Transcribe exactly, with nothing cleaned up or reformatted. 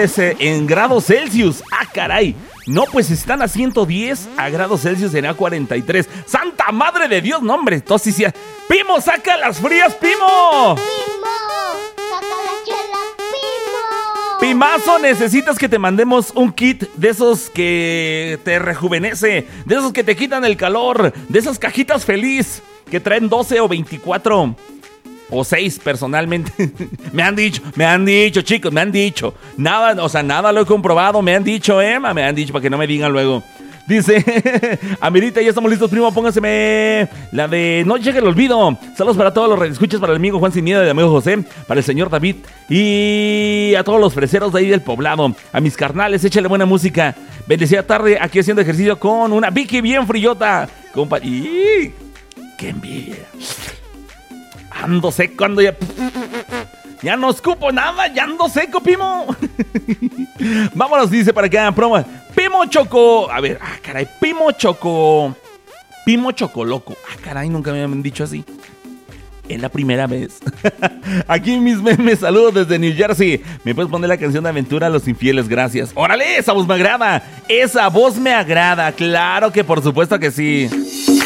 es eh, en grados Celsius. ¡Ah, caray! No, pues están a ciento diez, a grados Celsius será cuarenta y tres. ¡Santa madre de Dios! No, hombre, entonces sí. ¡Pimo, saca las frías, Pimo! ¡Pimo! ¡Saca la chela, Pimo! Pimazo, necesitas que te mandemos un kit de esos que te rejuvenece, de esos que te quitan el calor, de esas cajitas feliz que traen doce o veinticuatro o seis personalmente. Me han dicho, me han dicho, chicos, me han dicho. Nada, o sea, nada lo he comprobado, me han dicho, Emma, me han dicho para que no me digan luego. Dice, Amirita, ya estamos listos, primo, póngaseme la de No llegue el olvido. Saludos para todos los radioescuchas, para el amigo Juan Sin Miedo, el amigo José, para el señor David y a todos los freseros de ahí del poblado. A mis carnales, échale buena música. Bendecida tarde, aquí haciendo ejercicio con una Vicky bien frillota. Compa, y qué envidia. Ando seco, ando ya... Ya no escupo nada, ya ando seco, Pimo. Vámonos, dice para acá, promo. Pimo Choco. A ver, ah, caray, Pimo Choco. Pimo Chocoloco. Ah, caray, nunca me habían dicho así. Es la primera vez. Aquí mis memes, saludos desde New Jersey. ¿Me puedes poner la canción de Aventura a los Infieles? Gracias. ¡Órale! Esa voz me agrada. Esa voz me agrada. Claro que por supuesto que sí.